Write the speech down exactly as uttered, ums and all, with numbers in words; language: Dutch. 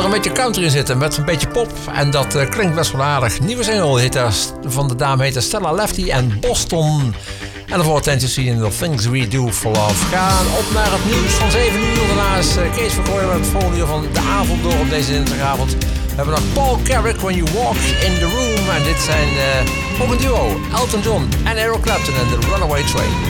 een beetje country in zitten met een beetje pop. En dat uh, klinkt best wel aardig. Nieuwe single heet er, van de dame heet Stella Lefty en Boston. En daarvoor Tennessee in The Things We Do For Love. Gaan op naar het nieuws van zeven uur. Daarna is uh, Kees van Gooien met het volgende uur van de avond door op deze dinsdagavond. We hebben nog Paul Carrick, When You Walk In The Room. En dit zijn uh, ook een duo, Elton John en Eric Clapton en The Runaway Train.